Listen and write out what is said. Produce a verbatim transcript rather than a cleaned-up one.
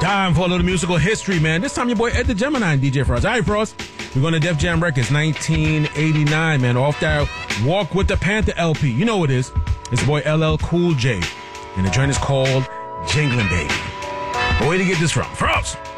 Time for a little musical history, man. This time your boy Ed the Gemini and D J Frost. All right, Frost. We're going to Def Jam Records, nineteen eighty-nine, man. Off that Walk with the Panther L P. You know what it is. It's the boy L L Cool J. And the joint is called Jinglin' Baby. But where to get this from? Frost.